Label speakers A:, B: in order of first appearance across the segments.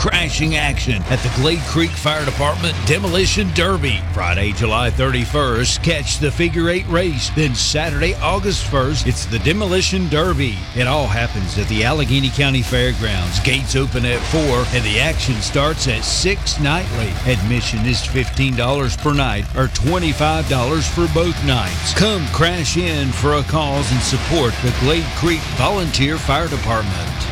A: crashing action at the Glade Creek Fire Department Demolition Derby. Friday, July 31st, catch the figure eight race. Then Saturday, August 1st, it's the Demolition Derby. It all happens at the Allegheny County Fairgrounds. Gates open at 4 and the action starts at 6 nightly. Admission is $15 per night or $25 for both nights. Come crash in for a cause and support the Glade Creek Volunteer Fire Department.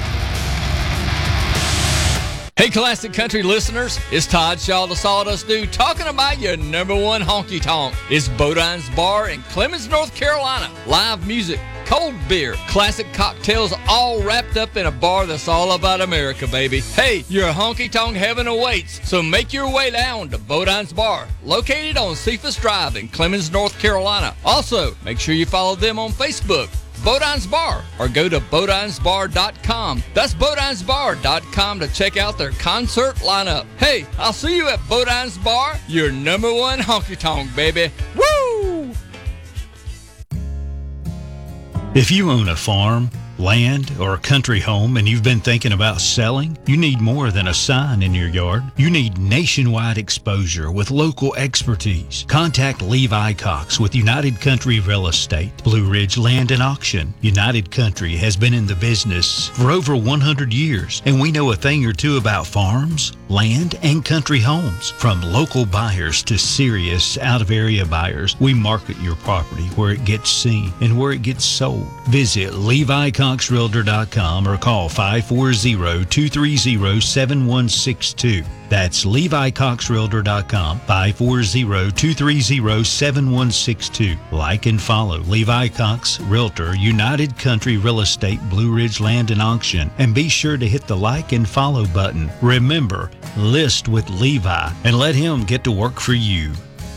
B: Hey, Classic Country listeners, it's Todd Shaw, the Sawdust Dude, talking about your number one honky-tonk. It's Bodine's Bar in Clemens, North Carolina. Live music, cold beer, classic cocktails, all wrapped up in a bar that's all about America, baby. Hey, your honky-tonk heaven awaits, so make your way down to Bodine's Bar, located on Cephas Drive in Clemens, North Carolina. Also, make sure you follow them on Facebook, Bodine's Bar, or go to bodinesbar.com. That's bodinesbar.com to check out their concert lineup. Hey, I'll see you at Bodine's Bar, your number one honky-tonk, baby. Woo!
A: If you own a farm, land, or a country home and you've been thinking about selling, you need more than a sign in your yard. You need nationwide exposure with local expertise. Contact Levi Cox with United Country Real Estate, Blue Ridge Land and Auction. United Country has been in the business for over 100 years, and we know a thing or two about farms, land, and country homes. From local buyers to serious out-of-area buyers, we market your property where it gets seen and where it gets sold. Visit LeviCoxRealtor.com or call 540-230-7162. That's LeviCoxRealtor.com, 540-230-7162. Like and follow Levi Cox Realtor, United Country Real Estate, Blue Ridge Land and Auction, and be sure to hit the like and follow button. Remember, list with Levi and let him get to work for you.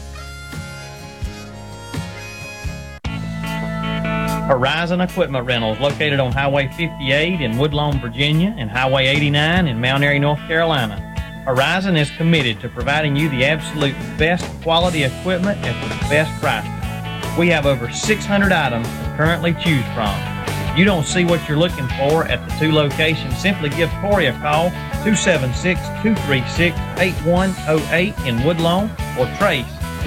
C: Horizon Equipment Rentals, located on Highway 58 in Woodlawn, Virginia, and Highway 89 in Mount Airy, North Carolina. Horizon is committed to providing you the absolute best quality equipment at the best prices. We have over 600 items to currently choose from. If you don't see what you're looking for at the two locations, simply give Corey a call, 276-236-8108 in Woodlawn, or Trace,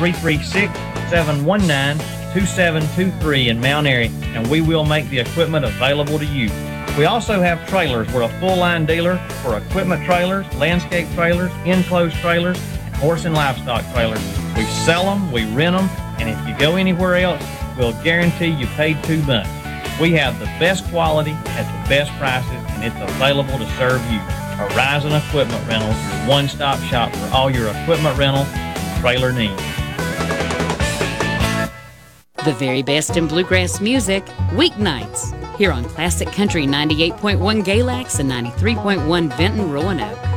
C: 336-719-2723 in Mount Airy, and we will make the equipment available to you. We also have trailers. We're a full-line dealer for equipment trailers, landscape trailers, enclosed trailers, and horse and livestock trailers. We sell them, we rent them, and if you go anywhere else, we'll guarantee you paid too much. We have the best quality at the best prices, and it's available to serve you. Horizon Equipment Rentals, your one-stop shop for all your equipment rental and trailer needs.
D: The very best in bluegrass music, weeknights, here on Classic Country 98.1 Galax and 93.1 Benton, Roanoke.